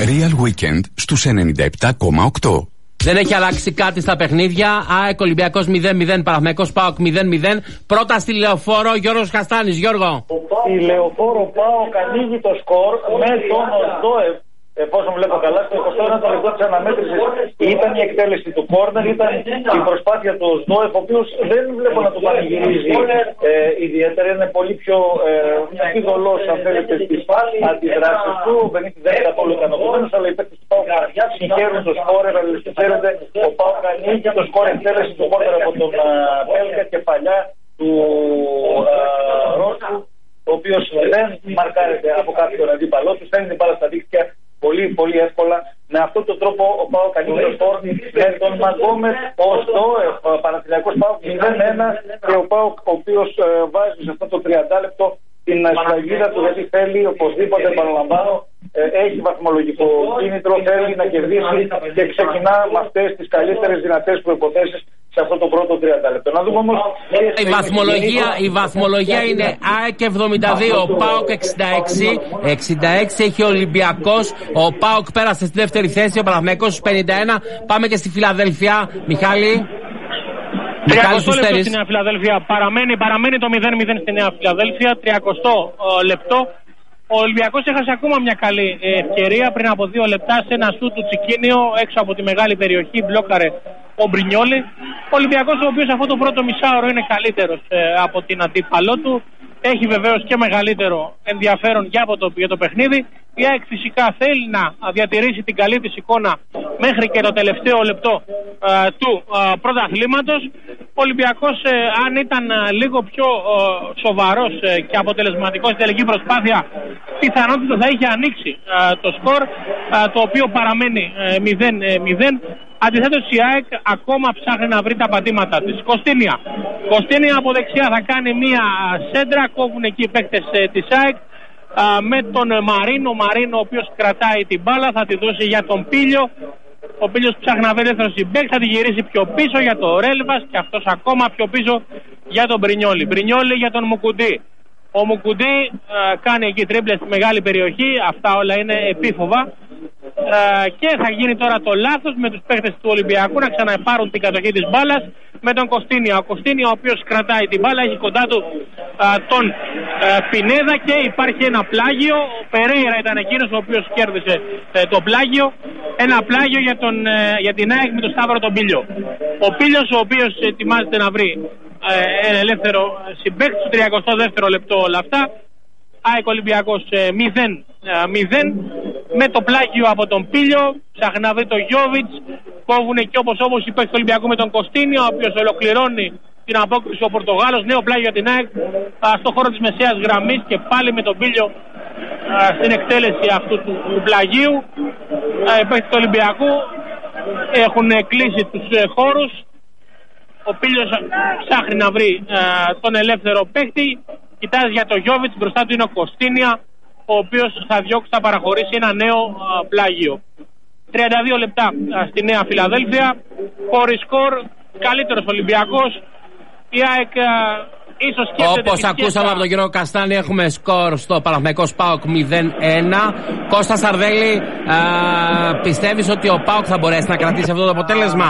Real Weekend στους 97,8. Δεν έχει αλλάξει κάτι στα παιχνίδια. ΑΕΚ Ολυμπιακός 0-0, Παναθηναϊκός ΠΑΟΚ 0-0. Πρώτα στη Λεωφόρο, Γιώργος Καστάνης. Γιώργο. Η Λεωφόρο ΠΑΟΚ ανοίγει το σκορ με τον Οσδόεφ. Εφόσον βλέπω καλά, στο 21ο λεπτό της αναμέτρησης ήταν η εκτέλεση του κόρνερ, ήταν η προσπάθεια του Οσδόεφ, ο οποίος δεν βλέπω να το πανηγυρίζει ιδιαίτερα. Είναι πολύ πιο φιδωλός, αν θέλετε, στις αντιδράσεις του. Δεν είναι καθόλου ικανοποιημένος, αλλά οι παίκτες του ΠΑΟΚ συγχαίρουν το σκόρερ, αλλά συγχαίρονται. Ο ΠΑΟΚ ανοίγει το σκόρ εκτέλεση του κόρνερ από τον Πέλκα, κεφαλιά του Ρώσου, ο οποίος δεν μαρκάρεται από κάποιον αντίπαλό του, στέλνει την μπάλα στα δίκτυα πολύ εύκολα. Με αυτόν τον τρόπο ο ΠΑΟΚ ανοίγει το σκορ με τον Μαγκόμες Οσδόεφ, Παναθηναϊκός ΠΑΟΚ 0-1, και ο ΠΑΟΚ ο οποίος βάζει σε αυτό το 30 λεπτό την σφραγίδα του, γιατί θέλει οπωσδήποτε, επαναλαμβάνω, έχει βαθμολογικό κίνητρο, θέλει να κερδίσει και ξεκινά με αυτές τις καλύτερες δυνατές προϋποθέσεις σε αυτό το πρώτο 30 λεπτό. Να δούμε όμως. Η βαθμολογία είναι ΑΕΚ 72, ΠΑΟΚ 66. 66 έχει ο Ολυμπιακός. Ο ΠΑΟΚ πέρασε στη δεύτερη θέση, ο Παναθηναϊκός 51. Πάμε και στη Φιλαδέλφια. Μιχάλη. 30 λεπτό στη Νέα Φιλαδέλφια. Παραμένει το 0-0 στη Νέα Φιλαδέλφια. 30 λεπτό. Ο Ολυμπιακός έχασε ακόμα μια καλή ευκαιρία πριν από 2 λεπτά σε ένα σούτ του Τσικίνιο έξω από τη μεγάλη περιοχή. Μπλόκαρε ο Μπρινιόλη. Ο Ολυμπιακός, ο οποίος αυτό το πρώτο μισάωρο είναι καλύτερος από την αντίπαλό του. Έχει βεβαίως και μεγαλύτερο ενδιαφέρον για το παιχνίδι. Η ΑΕΚ φυσικά θέλει να διατηρήσει την καλή της εικόνα μέχρι και το τελευταίο λεπτό του πρωταθλήματος. Ο Ολυμπιακός, αν ήταν λίγο πιο σοβαρός και αποτελεσματικός στην τελική προσπάθεια, πιθανότητα θα είχε ανοίξει το σκορ, το οποίο παραμένει 0-0. Αντιθέτως, η ΑΕΚ ακόμα ψάχνει να βρει τα πατήματα της. Κωστίνια από δεξιά θα κάνει μία σέντρα, κόβουν εκεί οι παίκτες της ΑΕΚ με τον Μαρίνο, ο οποίος κρατάει την μπάλα, θα τη δώσει για τον Πίλιο. Ο Πίλιος ψάχνει να βρει δεύτερο συμπέκ, θα τη γυρίσει πιο πίσω για τον Ρέλβας και αυτός ακόμα πιο πίσω για τον Μπρινιόλη. Μπρινιόλη για τον Μουκουντή. Ο Μουκουντή κάνει εκεί τρίπλες στη μεγάλη περιοχή, αυτά όλα είναι επίφοβα. Και θα γίνει τώρα το λάθος με τους παίκτες του Ολυμπιακού να ξαναπάρουν την κατοχή της μπάλας με τον Κωστίνια. Ο Κωστίνια, ο οποίος κρατάει την μπάλα, έχει κοντά του τον Πινέδα και υπάρχει ένα πλάγιο. Ο Περέιρα ήταν εκείνος ο οποίος κέρδισε το πλάγιο. Ένα πλάγιο για την ΑΕΚ με τον Σταύρο τον Πίλιο. Ο Πίλιος, ο οποίος ετοιμάζεται να βρει ένα ελεύθερο συμπαίκτη στο 32ο λεπτό όλα αυτά. ΑΕΚ Ολυμπιακός 0-0 με το πλάγιο από τον Πίλιο. Ψάχνει να βρει τον Γιόβιτς. Κόβουνε και όπως οι παίκτες του Ολυμπιακού με τον Κωστίνιο, ο οποίος ολοκληρώνει την απόκριση ο Πορτογάλος. Νέο πλάγιο για την ΑΕΚ στο χώρο της μεσαίας γραμμής και πάλι με τον Πίλιο στην εκτέλεση αυτού του πλαγίου. Οι παίκτες του Ολυμπιακού έχουν κλείσει τους χώρους. Ο Πίλιος ψάχνει να βρει τον ελεύθερο παίκτη. Κοιτάζει για τον Γιόβιτς, μπροστά του είναι ο Κωστίνια, ο οποίος θα παραχωρήσει ένα νέο πλάγιο. 32 λεπτά στη Νέα Φιλαδέλφια, χωρίς σκορ, καλύτερος Ολυμπιακός. Η ΑΕΚ ίσως σκέφτεται. Όπως ακούσαμε από τον κύριο Καστάνη, έχουμε σκορ στο Παναθηναϊκός ΠΑΟΚ 0-1. Κώστα Σαρδέλη, πιστεύεις ότι ο ΠΑΟΚ θα μπορέσει να κρατήσει αυτό το αποτέλεσμα?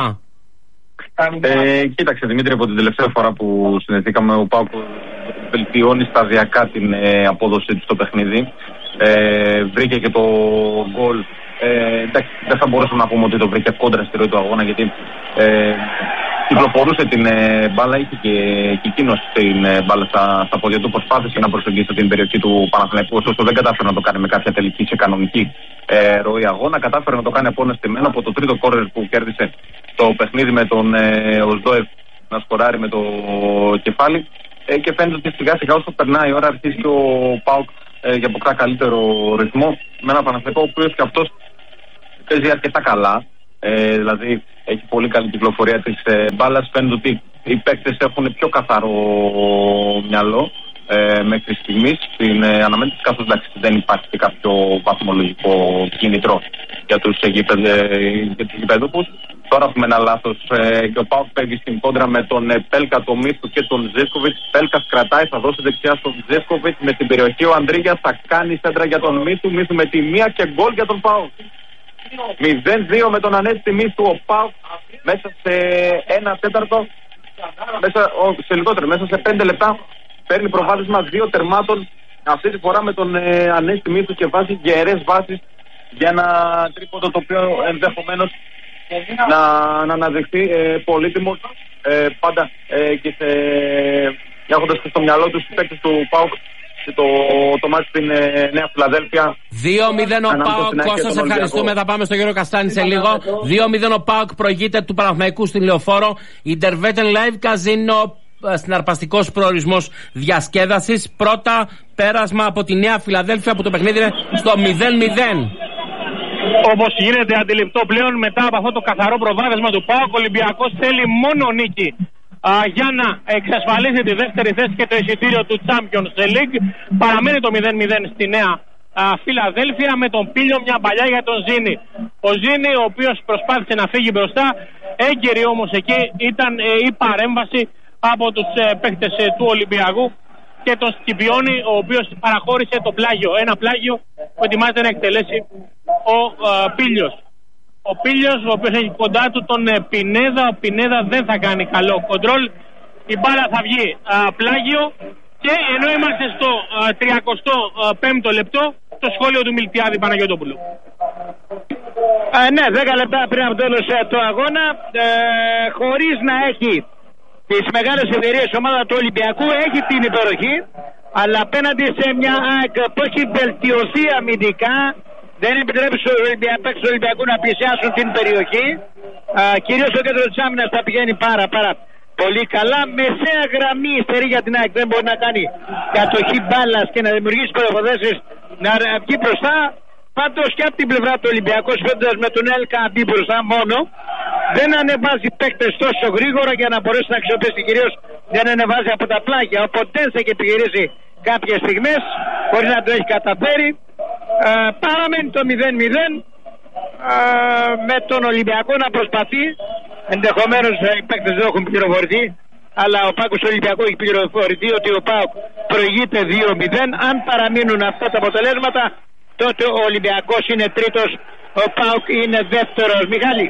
Κοίταξε Δημήτρη, από την τελευταία φορά που συναντηθήκαμε, ο ΠΑΟΚ βελτιώνει σταδιακά την απόδοσή του στο παιχνίδι. Βρήκε και το γκολ. Εντάξει, δεν θα μπορούσαμε να πούμε ότι το βρήκε κόντρα στη ροή του αγώνα, γιατί κυκλοφορούσε την μπάλα, είχε και εκείνος την μπάλα στα πόδια του. Προσπάθησε να προσεγγίσει την περιοχή του Παναθηναϊκού, ωστόσο δεν κατάφερε να το κάνει με κάποια τελική και κανονική ροή αγώνα. Κατάφερε να το κάνει επώνεστημένο από το τρίτο κόρνερ που κέρδισε το παιχνίδι με τον Οσδόεφ να σκοράρει με το κεφάλι. Και φαίνεται ότι σιγά σιγά όσο περνάει η ώρα αρχίζει και ο ΠΑΟΚ για αποκτά καλύτερο ρυθμό, με ένα Παναθηναϊκό ο οποίος και αυτός παίζει αρκετά καλά. Δηλαδή έχει πολύ καλή κυκλοφορία της μπάλας. Φαίνεται ότι οι παίκτες έχουν πιο καθαρό μυαλό μέχρι στιγμής στην αναμέτρηση, καθώς εντάξει δεν υπάρχει και κάποιο βαθμολογικό κίνητρο για τους γηπεδούχους. Τώρα έχουμε ένα λάθος και ο ΠΑΟΚ παίρνει στην κόντρα με τον Πέλκα, τον Μίθου και τον Ζεύκοβιτς. Πέλκας κρατάει, θα δώσει δεξιά στον Ζεύκοβιτς με την περιοχή. Ο Ανδρίγιας θα κάνει σέντρα για τον Μίθου. Μίθου με τη μία και γκολ για τον ΠΑΟΚ. 0-2 με τον Ανέστη Μίσθου. Ο ΠΑΟΚ μέσα σε 1 τέταρτο, σε λιγότερο, μέσα σε 5 λεπτά παίρνει προβάδισμα 2 τερμάτων. Αυτή τη φορά με τον Ανέστη Μίσθου και βάζει γερές βάσεις για ένα τρίποντο το οποίο ενδεχομένως να αναδειχθεί πολύτιμο, πάντα και έχοντας στο μυαλό τους παίκτες του ΠΑΟΚ το μάτι στην Νέα Φιλαδέλφια. 2-0 ο ΠΑΟΚ. Κώστα, σε ευχαριστούμε. Θα πάμε στον Γιώργο Καστάνη σε λίγο. 2-0 ο ΠΑΟΚ προηγείται του Παναθηναϊκού στην Λεωφόρο. Intervetten Live Casino, συναρπαστικός προορισμός διασκέδασης. Πρώτα πέρασμα από τη Νέα Φιλαδέλφια που το παιχνίδι είναι στο 0-0. Όπως γίνεται αντιληπτό πλέον μετά από αυτό το καθαρό προβάδισμα του ΠΑΟΚ, ο Ολυμπιακός θέλει μόνο νίκη για να εξασφαλίσει τη δεύτερη θέση και το εισιτήριο του Champions League. Παραμένει το 0-0 στη Νέα Φιλαδέλφια με τον Πίλιο, μια παλιά για τον Ζήνη. Ο Ζήνη, ο οποίος προσπάθησε να φύγει μπροστά, έγκαιρη όμως εκεί ήταν η παρέμβαση από τους παίκτες του Ολυμπιακού και τον Σκυπιώνη, ο οποίος παραχώρησε το πλάγιο. Ένα πλάγιο που ετοιμάζεται να εκτελέσει ο Πίλιος. Ο Πίλιος, ο οποίος έχει κοντά του τον Πινέδα. Ο Πινέδα δεν θα κάνει καλό κοντρόλ. Η μπάλα θα βγει πλάγιο. Και ενώ είμαστε στο 35ο λεπτό, το σχόλιο του Μιλτιάδη Παναγιώτοπουλου. Ναι, 10 λεπτά πριν από το τέλος του αγώνα, χωρίς να έχει τις μεγάλες ευκαιρίες ομάδα του Ολυμπιακού, έχει την υπεροχή, αλλά απέναντι σε μια ΑΕΚ που έχει βελτιωθεί αμυντικά, δεν επιτρέπει στους Ολυμπιακού να πλησιάσουν την περιοχή. Κυρίως το κέντρο της άμυνας θα πηγαίνει πάρα πολύ καλά. Μεσαία γραμμή υστερεί για την ΑΕΚ, δεν μπορεί να κάνει κατοχή μπάλας και να δημιουργήσει προϋποθέσεις να βγει μπροστά. Πάντως και από την πλευρά του Ολυμπιακού, παίρνοντας με τον LKB μπροστά μόνο, δεν ανεβάζει παίκτες τόσο γρήγορα για να μπορέσει να αξιοποιήσει, κυρίως δεν ανεβάζει από τα πλάγια. Οπότε θα έχει επιχειρήσει κάποιες στιγμές χωρίς να το έχει καταφέρει. Παραμένει το 0-0 με τον Ολυμπιακό να προσπαθεί. Ενδεχομένως οι παίκτες δεν έχουν πληροφορηθεί, αλλά ο Πάκος του Ολυμπιακού έχει πληροφορηθεί ότι ο ΠΑΟΚ προηγείται 2-0. Αν παραμείνουν αυτά τα αποτελέσματα, τότε ο Ολυμπιακός είναι τρίτος, ο ΠΑΟΚ είναι δεύτερος. Μιχάλη.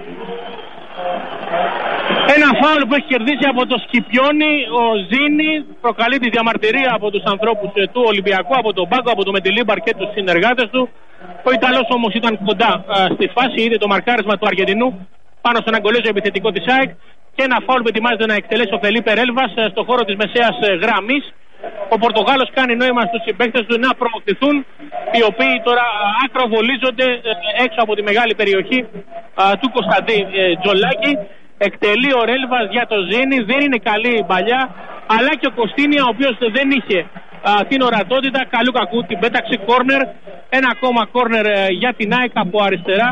Ένα φάουλ που έχει κερδίσει από το Σκυπιώνη ο Ζήνη, προκαλεί τη διαμαρτυρία από τους ανθρώπους του Ολυμπιακού, από τον Πάγκο, από τον Μεντιλίμπαρ και τους συνεργάτες του. Ο Ιταλός όμως ήταν κοντά στη φάση, είδε το μαρκάρισμα του Αργεντινού πάνω στον αγκολέζο επιθετικό της ΑΕΚ και ένα φάουλ που ετοιμάζεται να εκτελέσει ο Φελίπε Ρέλβας στο χώρο της μεσαίας γραμμής. Ο Πορτογάλος κάνει νόημα στους συμπαίκτες του να προωθηθούν, οι οποίοι τώρα ακροβολίζονται έξω από τη μεγάλη περιοχή του Κωνσταντή Τζολάκη. Εκτελεί ο Ρέλβας για το Ζήνη, δεν είναι καλή η παλιά, αλλά και ο Κωστίνια, ο οποίος δεν είχε την ορατότητα, καλού κακού την πέταξε κόρνερ. Ένα ακόμα κόρνερ για την ΑΕΚ από αριστερά.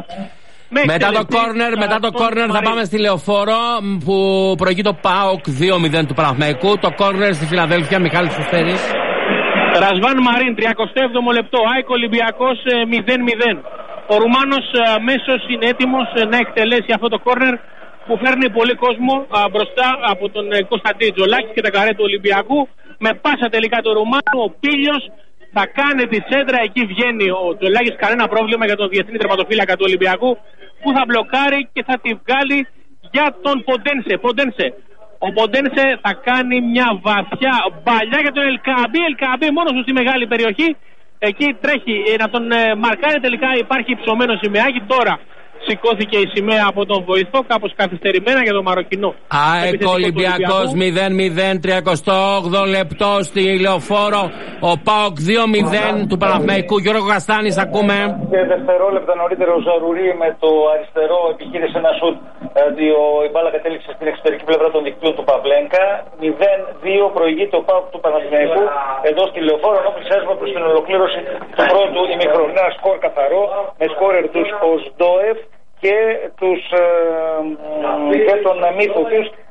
Μετά το κόρνερ θα πάμε στη Λεωφόρο που προηγεί το ΠΑΟΚ 2-0 του Παναθηναϊκού. Το κόρνερ στη Φιλαδέλφια, Μιχάλης Φουστέρης. Ρασβάν Μαρίν, 37ο λεπτό, ΑΕΚ Ολυμπιακός 0-0. Ο Ρουμάνος μέσος είναι έτοιμος να εκτελέσει αυτό το κόρνερ που φέρνει πολύ κόσμο μπροστά από τον Κωνσταντή Τζολάκη και τα καρέ του Ολυμπιακού. Με πάσα τελικά του Ρουμάνου, ο Πίλιος θα κάνει τη σέντρα, εκεί βγαίνει ο Τζολάκης, κανένα πρόβλημα για τον διεθνή τερματοφύλακα του Ολυμπιακού που θα μπλοκάρει και θα τη βγάλει για τον Ποντένσε. Ο Ποντένσε θα κάνει μια βαθιά μπαλιά για τον LKB. LKB μόνος του στη μεγάλη περιοχή, εκεί τρέχει να τον μαρκάρει, τελικά υπάρχει υψωμένο σημαίακι. Τώρα σηκώθηκε η σημαία από τον βοηθό, κάπως καθυστερημένα για τον Μαροκινό. ΑΕΚ Ολυμπιακός 0-0, 38 λεπτό στη Λεωφόρο. Ο ΠΑΟΚ 2-0 του Παναθηναϊκού. Γιώργο Καστάνης, ακούμε. Και δευτερόλεπτα νωρίτερα ο Ζαρουρί με το αριστερό επιχείρησε ένα σουτ. Η μπάλα κατέληξε στην εξωτερική πλευρά των δικτύων του Παυλένκα. 0-2 προηγείται ο ΠΑΟΚ του Παναθηναϊκού εδώ στη Λεωφόρο, ενώ πλησιάζουμε προς την ολοκλήρωση του πρώτου ημιχρόνου. Ένα σκορ καθαρό με σκόρερ τους Οσντόεφ και τον Μίθο, ο οποίος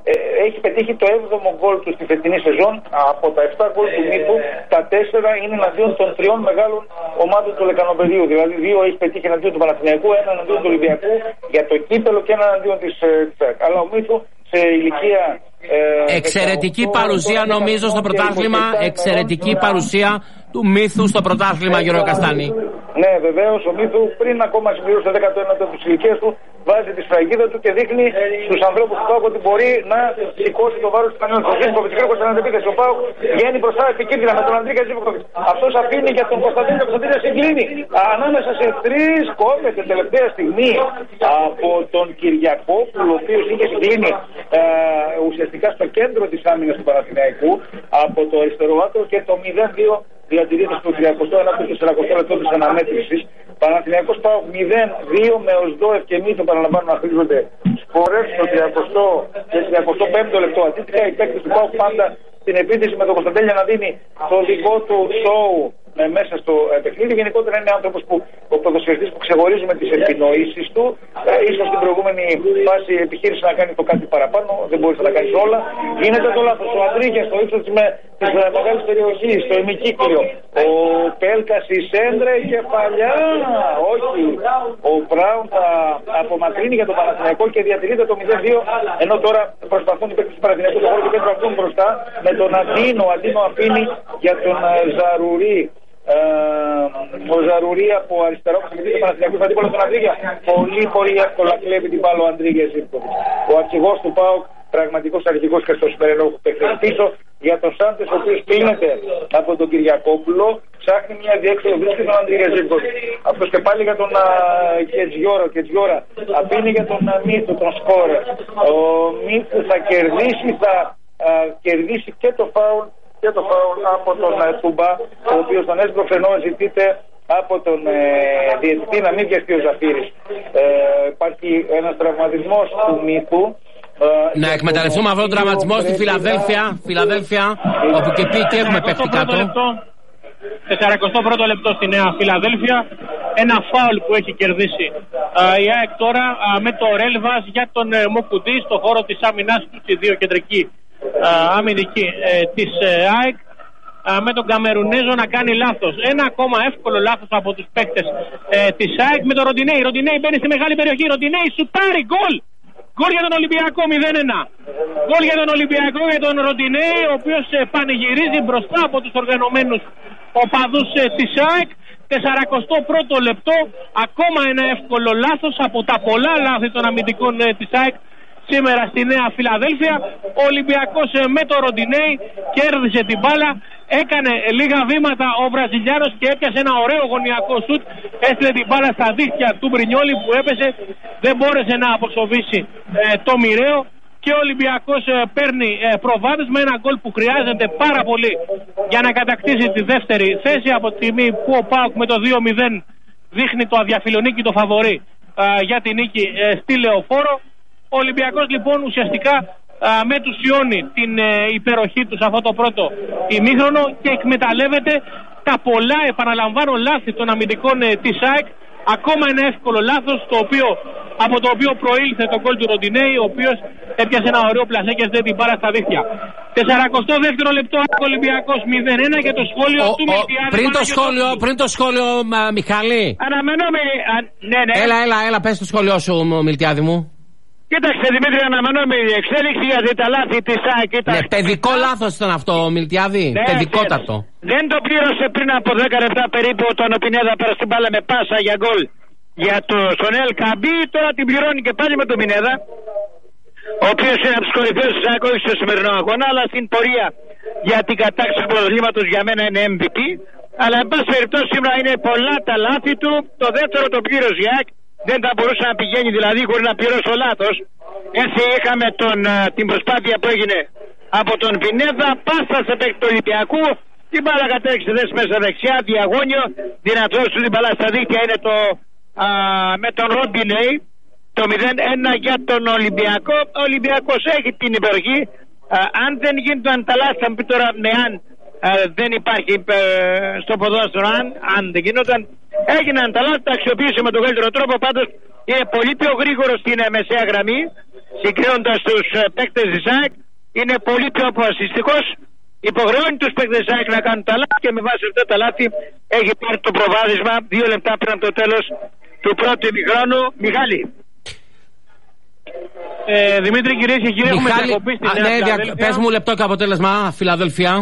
έχει πετύχει το 7ο γκολ του στη φετινή σεζόν. Από τα 7 γκολ του Μύθου, τα 4 είναι εναντίον των 3 μεγάλων ομάδων του Λεκανοπεδίου. Δηλαδή 2 έχει πετύχει εναντίον του Παναθηναϊκού, 1 εναντίον του Ολυμπιακού για το κύπελο και 1 εναντίον της ΑΕΚ. Αλλά ο Μύθου σε ηλικία. Εξαιρετική παρουσία νομίζω στο πρωτάθλημα. Εξαιρετική παρουσία του Μύθου στο πρωτάθλημα, Γιώργο Καστάνη. Ναι, βεβαίως ο Μύθου πριν ακόμα συμπληρώσει το 19ο της ηλικίας του, βάζει τη σφραγίδα του και δείχνει στους ανθρώπους του ΠΑΟΚ ότι μπορεί να σηκώσει το βάρος του κανόνας. Ο Ζήφκοβιτς Γρήγορος στην αντεπίθεση. Ο ΠΑΟΚ βγαίνει μπροστά επικίνδυνα με τον Ανδρίγκα Ζήφκοβιτς. Αυτός αφήνει για τον Κωνσταντίνο. Ο Κωνσταντίνος συγκλίνει ανάμεσα σε 3 κόμμες τελευταία στιγμή από τον Κυριακόπουλο, ο οποίος είχε συγκλίνει ουσιαστικά στο κέντρο της άμυνας του Παναθηναϊκού από το αριστερό άκρο και το 0-2 διατηρείται στο 31ο και 40ο λεπτό της αναμέτρησης. Παναθηναϊκός ΠΑΟΚ 0-2 με Οσδόεφ και Μύθο, παραλαμβάνω, να χρήζονται σκόρερ στο 30ο και 35ο λεπτό. Αντίστοιχα οι παίκτες του ΠΑΟΚ πάντα στην επίθεση με τον Κωνσταντέλια να δίνει το δικό του σοου μέσα στο παιχνίδι. Γενικότερα είναι άνθρωπος που ο ποδοσφαιριστής που ξεχωρίζουμε τις επινοήσεις του. Ίσως στην προηγούμενη φάση επιχείρησε να κάνει το κάτι παραπάνω, δεν μπορείς να τα κάνεις όλα. Γίνεται το λάθος. Ο Αντρίγιας στο ύψος της μεγάλης περιοχής, στο ημικύκλιο. Ο Πέλκας η σέντρα, η κεφαλιά. Όχι. Ο Μπράουν θα απομακρύνει για τον Παναθηναϊκό και διατηρείται το 0-2. Ενώ τώρα προσπαθούν οι παίκτες του Παναθηναϊκού στο χώρο και δεν τραβούν μπροστά με τον Αντίνο. Ο Αντίνο αφήνει για τον Ζαρουρί. Ο Ζαρουρί από αριστερό που συμμετείχε στο Παναθηναϊκό θα δίπολα τον Αντρίγια. Πολύ εύκολα κλέβει την μπάλα ο Αντρίγια Ζήφκοβιτς. Ο αρχηγός του ΠΑΟΚ, πραγματικός αρχηγός και στο σημερινό παιχνίδι πίσω για τον Σάντες, ο οποίος κλείνεται από τον Κυριακόπουλο, ψάχνει μια διέξοδο, βρίσκει τον Αντρίγια Ζήφκοβιτς. Αυτός και πάλι για τον Κετζιόρα, αφήνει για τον Μύθου, τον σκόρερ. Ο Μύθου θα κερδίσει και το φάουλ από τον Τουμπά, ο οποίος τον έσπρωξε, ενώ ζητείται από τον διαιτητή να μην βιαστεί ο Ζαφύρης. Υπάρχει ένας τραυματισμός του Μύθου. Να εκμεταλλευτούμε αυτόν τον τραυματισμό στη Φιλαδέλφια, όπου και πει και έχουμε παίχτη κάτω. 41ο λεπτό στη Νέα Φιλαδέλφια. Ένα φάουλ που έχει κερδίσει η ΑΕΚ τώρα με το Ρέλβας για τον Μοκουντή στο χώρο της άμυνας του, στη 2 κεντρική αμυντική της ΑΕΚ, με τον Καμερουνέζο να κάνει λάθος. Ένα ακόμα εύκολο λάθος από τους παίκτες της ΑΕΚ με τον Ροντινέη. Ροντινέη μπαίνει στη μεγάλη περιοχή. Ροντινέη σουτάρει, γκολ! Γκολ για τον Ολυμπιακό 0-1. Γκολ για τον Ολυμπιακό, για τον Ροντινέη, ο οποίος πανηγυρίζει μπροστά από τους οργανωμένους οπαδούς της ΑΕΚ. 41ο λεπτό, ακόμα ένα εύκολο λάθος από τα πολλά λάθη των αμυντικών της ΑΕΚ σήμερα στη Νέα Φιλαδέλφια. Ο Ολυμπιακός με το Ροντινέη κέρδισε την μπάλα, έκανε λίγα βήματα ο Βραζιλιάνος και έπιασε ένα ωραίο γωνιακό σουτ. Έστειλε την μπάλα στα δίχτυα του Μπρινιόλι που έπεσε, δεν μπόρεσε να αποσοβήσει το μοιραίο. Και ο Ολυμπιακός παίρνει προβάδες με ένα γκολ που χρειάζεται πάρα πολύ για να κατακτήσει τη δεύτερη θέση, από τη στιγμή που ο ΠΑΟΚ με το 2-0 δείχνει το αδιαφιλονίκη το φαβορί για την νίκη στη Λεωφόρο. Ο Ολυμπιακός λοιπόν ουσιαστικά μετουσιώνει την υπεροχή του σε αυτό το πρώτο ημίχρονο και εκμεταλλεύεται τα πολλά, επαναλαμβάνω, λάθη των αμυντικών της ΑΕΚ. Ακόμα ένα εύκολο λάθος από το οποίο προήλθε το γκολ του Ροντινέη, ο οποίος έπιασε ένα ωραίο πλασέ και δεν την πάρα στα δίχτυα. 42ο λεπτό, Ολυμπιακός 0-1 και το σχόλιο του Μιλτιάδη. Πριν το σχόλιο, Μιχάλη. Αναμενόμενη. Ναι. Έλα, πες το σχόλιο σου, Μιλτιάδη μου. Κοίταξε Δημήτρη, αναμενόμενη εξέλιξη γιατί τα λάθη της ΑΕΚ ήταν. Ναι, παιδικό λάθος ήταν αυτό, Μιλτιάδη. Ναι, παιδικότατο. Δεν το πλήρωσε πριν από 10 λεπτά περίπου όταν ο Πινέδα πέρασε την μπάλα με πάσα για γκολ για το Σονέλ Καμπί. Τώρα την πληρώνει και πάλι με τον Πινέδα, ο οποίος είναι από τους κορυφαίους της ΑΕΚ, όχι στο σημερινό αγώνα, αλλά στην πορεία για την κατάκτηση του πρωταθλήματος για μένα είναι MVP. Αλλά εν πάση περιπτώσει σήμερα είναι πολλά τα λάθη του. Το δεύτερο το πλήρωσε η ΑΕΚ. Δεν θα μπορούσε να πηγαίνει δηλαδή χωρίς να πληρώσει το λάθος. Έτσι είχαμε την προσπάθεια που έγινε από τον Πινέδα, πάσα σε παίκτη του Ολυμπιακού, την μπάλα κατέληξε μέσα δεξιά, διαγώνιο, δυνατός του την μπάλα στα δίκτυα είναι με τον Ροντινέη, το 0-1 για τον Ολυμπιακό. Ο Ολυμπιακός έχει την υπεροχή. Αν δεν γίνονταν τα λάθη, θα μου πει τώρα αν δεν υπάρχει στο ποδόσφαιρο, αν δεν γίνονταν, έγιναν τα λάθη, τα αξιοποίησε με τον καλύτερο τρόπο. Πάντως είναι πολύ πιο γρήγορο στην μεσαία γραμμή, συγκρίνοντας τους παίκτες της ΑΕΚ, είναι πολύ πιο αποφασιστικός. Υποχρεώνει τους παίκτες της ΑΕΚ να κάνουν τα λάθη και με βάση αυτά τα λάθη έχει πάρει το προβάδισμα 2 λεπτά πριν από το τέλος του πρώτου ημιχρόνου. Μιχάλη. Δημήτρη, κυρίες και κύριοι, έχουμε διακοπή στη Νέα Φιλαδέλφια. Πες μου λεπτό και αποτέλεσμα, Φιλαδέλφια.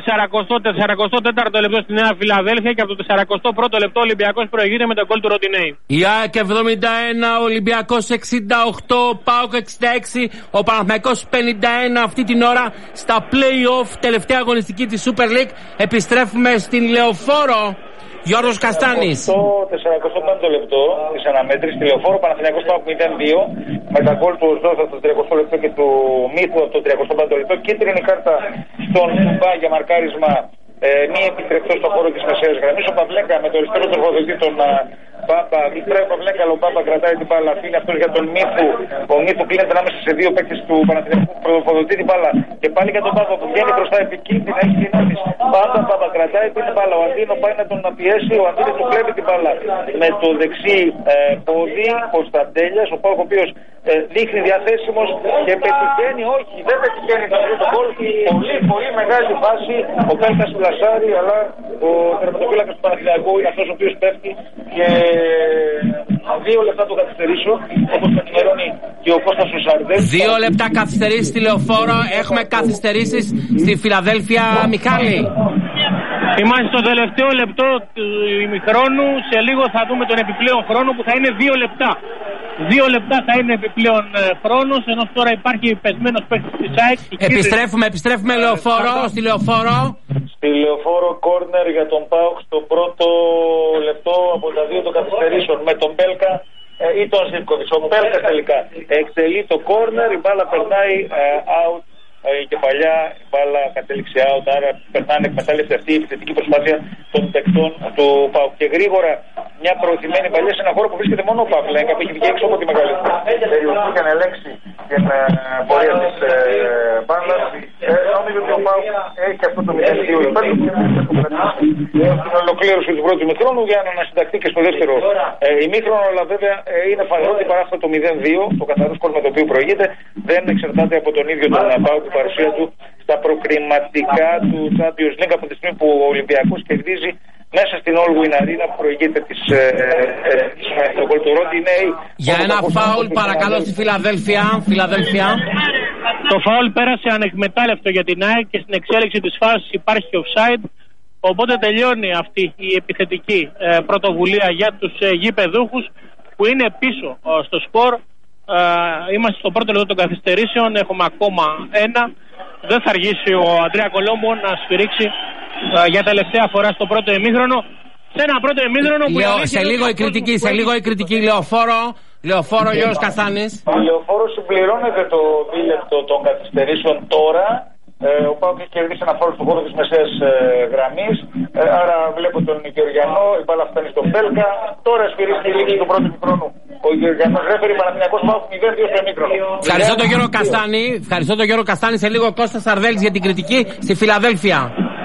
44ο λεπτό στη Νέα Φιλαδέλφια και από το 41ο λεπτό ο Ολυμπιακός προηγείται με τον γκολ του Ροντινέη. Η ΑΕΚ 71, ο Ολυμπιακός 68, ο ΠΑΟΚ 66, ο Παναθηναϊκός 51 αυτή την ώρα στα play-off, τελευταία αγωνιστική της Super League. Επιστρέφουμε στην Λεωφόρο. Γιώργος Καστάνης. Το 45ο λεπτό της αναμέτρησης, στη Λεωφόρο, Παναθηναϊκός ΠΑΟΚ 0-2, με τα γκολ του Οσδόθα στο 30ο λεπτό και του Μύθου από το 35ο λεπτό. Κίτρινη κάρτα στον Κουμπά για μαρκάρισμα μη επιτρεπτό στον χώρο της μεσαίας γραμμής. Ο Παυλέκα με το αριστερό τροφοδοτή τον Μπάμπα, γλιτράει ο Παυλέκα, αλλά ο Μπάμπα κρατάει την μπάλα, αφήνει αυτός για τον Μύθου. Ο Μύθου κλείνεται ανάμεσα σε δύο παίκτες του Παναθηναϊκού που τροφοδοτεί την μπάλα και πάλι για τον Μπάμπα που βγαίνει μπροστά επικίνδυνα, έχει δυνάμεις. Πάντα ο Μπάμπα κρατάει την μπάλα, ο Αντίνο πάει να τον πιέσει, ο Αντίνο του κλέβει την μπάλα με το δεξί πόδι, Κωνσταντέλιας, ο Πάοκ ο οποίος δείχνει διαθέσιμος και πετυχαίνει, όχι δεν πετυχαίνει το τρίτο γκολ, πολύ μεγάλη φάση, ο Πέλκας Πλασάρη, αλλά ο τερματοφύλακας του Παναθηναϊκού είναι αυτός ο οποίος πέφτει και 2 λεπτά το καθυστερήσω, όπως το ενημερώνει και ο Κώστας ο Σαρδές. 2 λεπτά καθυστερήσεις στη Λεωφόρο, έχουμε καθυστερήσεις στη Φιλαδέλφια, Μιχάλη. Είμαστε στο τελευταίο λεπτό του ημιχρόνου, σε λίγο θα δούμε τον επιπλέον χρόνο που θα είναι 2 λεπτά. 2 λεπτά θα είναι επιπλέον χρόνος, ενώ τώρα υπάρχει πεσμένος παίκτης της ΑΕΚ. Επιστρέφουμε Λεωφόρο, στη Λεωφόρο. Στη Λεωφόρο κόρνερ για τον ΠΑΟΚ στο πρώτο λεπτό από τα 2 των καθυστερήσεων με τον Μπέλκα ή τον Ζίβκοβιτς. Ο Μπέλκα τελικά εκτελεί το κόρνερ, η μπάλα περνάει out. Η κεφαλιά, η μπάλα κατέληξε out, άρα περνάνε εκμετάλλευση αυτή η επιθετική προσπάθεια των παικτών του ΠΑΟΚ. Και γρήγορα μια προωθημένη παλιά σε ένα χώρο που βρίσκεται μόνο ο Παυλέγκα που έχει βγει έξω από τη μεγαλύτερη περιοχή για να ελέγξει την πορεία της μπάλας. Νομίζω ότι ο ΠΑΟΚ έχει αυτό το 0-2 υπέρ του στην ολοκλήρωση του πρώτου ημιχρόνου για να ανασυνταχθεί και στο δεύτερο ημίχρονο. Αλλά βέβαια είναι φανερό ότι παρά αυτό το 0-2, το καθαρό σκορ με το οποίο προηγείται, δεν εξαρτάται από τον ίδιο τον ΠΑΟΚ, την παρουσία του στα προκριματικά του Champions League από τη στιγμή που ο Ολυμπιακός κερδίζει μέσα στην Όλγουιν Αρίνα που προηγείται το γκολ του Ροντινέη. Για ένα φάουλ παρακαλώ στη Φιλαδέλφια. Το φάουλ πέρασε ανεκμετάλλευτο για την ΑΕΚ και στην εξέλιξη της φάσης υπάρχει offside. Οπότε τελειώνει αυτή η επιθετική πρωτοβουλία για τους γηπεδούχους που είναι πίσω στο σκορ. Είμαστε στο πρώτο λεπτό των καθυστερήσεων, έχουμε ακόμα ένα. Δεν θα αργήσει ο Αντρέα Κολόμπο να σφυρίξει για τελευταία φορά στο πρώτο ημίχρονο. Σε ένα πρώτο ημίχρονο που σε λίγο η κριτική Λεωφόρο Γιώργος Καστάνης. Η Λεωφόρο συμπληρώνεται το δίλεπτο των καθυστερήσεων τώρα. Ο ΠΑΟΚ έχει κερδίσει ένα φάουλ στον χώρο της μεσαίας γραμμής. Άρα βλέπω τον Γεωργιανό, η μπάλα φτάνει στον Πέλκα. Τώρα σφυρίζει η λήξη του πρώτου ημιχρόνου. Ο Γεωργιανός ρέφερει Παναθηναϊκός ΠΑΟΚ 0-2 στο ημίχρονο. Ευχαριστώ τον Γιώργο Καστάνη. Σε λίγο Κώστας Σαρδέλης για την κριτική στη Φιλαδέλφια.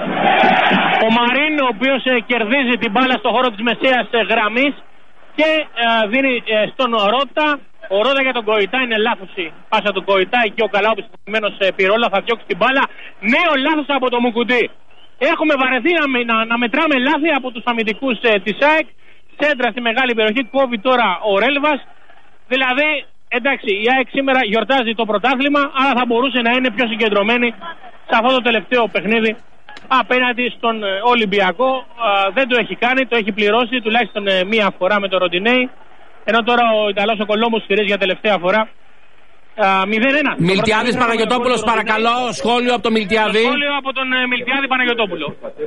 Ο Μαρίν, ο οποίος κερδίζει την μπάλα στον χώρο της μεσαίας γραμμής και δίνει στον Ρότα. Ο Ρότα για τον Κοϊτά, είναι λάθος η πάσα του Κοϊτά. Εκεί ο Καλάουπης προηγουμένως Πυρόλα θα διώξει την μπάλα. Νέο λάθος από το Μουκουντή. Έχουμε βαρεθεί να μετράμε λάθη από τους αμυντικούς της ΑΕΚ. Σέντρα στη μεγάλη περιοχή, κόβει τώρα ο Ρέλβας. Δηλαδή, εντάξει, η ΑΕΚ σήμερα γιορτάζει το πρωτάθλημα, αλλά θα μπορούσε να είναι πιο συγκεντρωμένη σε αυτό το τελευταίο παιχνίδι απέναντι στον Ολυμπιακό. Δεν το έχει κάνει, το έχει πληρώσει τουλάχιστον μία φορά με τον Ροντινέη. Ενώ τώρα ο Ιταλός ο Κολόμπος σφυρίζει για τελευταία φορά. 0-1. Μιλτιάδης Παναγιωτόπουλος, παρακαλώ, σχόλιο από τον Μιλτιάδη. Σχόλιο από τον Μιλτιάδη Παναγιωτόπουλο.